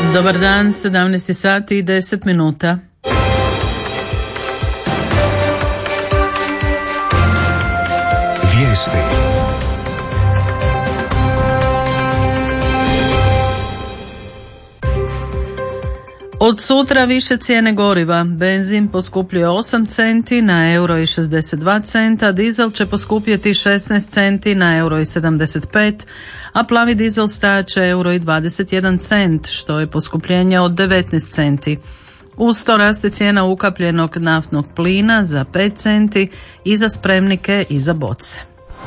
Dobar dan, 17 sati i 10 minuta. Vijesti. Od sutra više cijene goriva. Benzin poskupljuje 8 centi na euro i 62 centa, dizel će poskupjeti 16 centi na euro i 75, a plavi dizel stajaće euro i 21 cent, što je poskupljenje od 19 centi. Uz to raste cijena ukapljenog naftnog plina za 5 centi i za spremnike i za boce.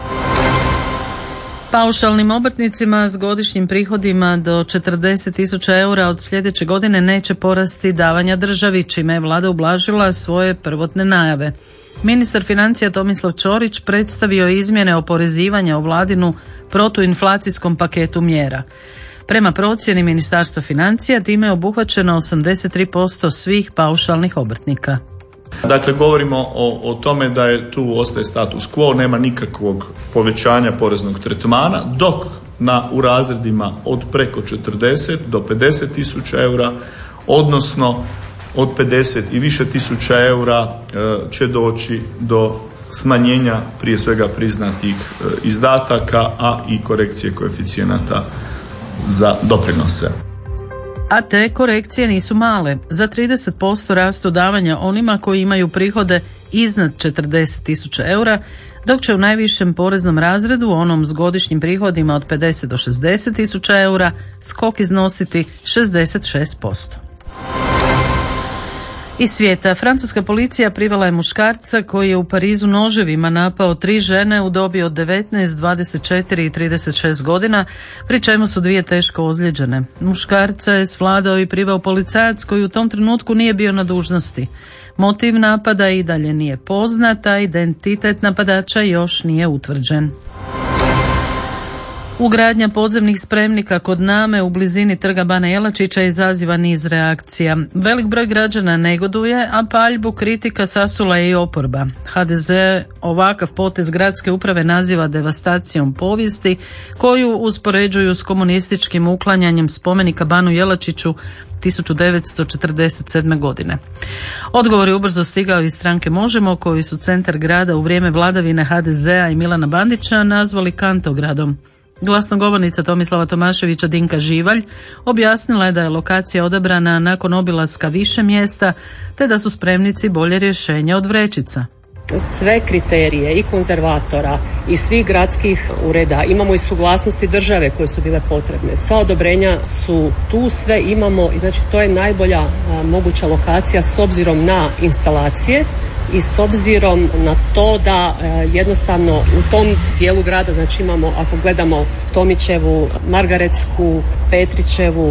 Paušalnim obrtnicima s godišnjim prihodima do 40.000 eura od sljedeće godine neće porasti davanja državi, čime je vlada ublažila svoje prvotne najave. Ministar financija Tomislav Ćorić predstavio izmjene oporezivanja u vladinu protuinflacijskom paketu mjera. Prema procjeni Ministarstva financija time je obuhvaćeno 83% svih paušalnih obrtnika. Dakle, govorimo o tome da je tu ostaje status quo, nema nikakvog povećanja poreznog tretmana, dok u razredima od preko 40 do 50.000 eura, odnosno od 50 i više tisuća eura će doći do smanjenja prije svega priznatih izdataka, a i korekcije koeficijenata za doprinose. A te korekcije nisu male. Za 30% rastu davanja onima koji imaju prihode iznad 40.000 eura, dok će u najvišem poreznom razredu, onom s godišnjim prihodima od 50 do 60.000 eura, skok iznositi 66%. Iz svijeta, francuska policija privela je muškarca koji je u Parizu noževima napao 3 žene u dobi od 19, 24 i 36 godina, pri čemu su 2 teško ozlijeđene. Muškarca je svladao i priveo policajac koji u tom trenutku nije bio na dužnosti. Motiv napada i dalje nije poznat, a identitet napadača još nije utvrđen. Ugradnja podzemnih spremnika kod Name u blizini trga Bana Jelačića izaziva niz reakcija. Velik broj građana negoduje, a paljbu kritika sasula je i oporba. HDZ ovakav potez gradske uprave naziva devastacijom povijesti, koju uspoređuju s komunističkim uklanjanjem spomenika Banu Jelačiću 1947. godine. Odgovor je ubrzo stigao iz stranke Možemo, koji su centar grada u vrijeme vladavine HDZ-a i Milana Bandića nazvali kantogradom. Glasnogovornica Tomislava Tomaševića Dinka Živalj objasnila je da je lokacija odabrana nakon obilaska više mjesta, te da su spremnici bolje rješenje od vrećica. Sve kriterije i konzervatora i svih gradskih ureda, imamo i suglasnosti države koje su bile potrebne. Sva odobrenja su tu, sve imamo i znači to je najbolja moguća lokacija s obzirom na instalacije i s obzirom na to da jednostavno u tom dijelu grada, znači imamo, ako gledamo Tomićevu, Margaretsku, Petrićevu,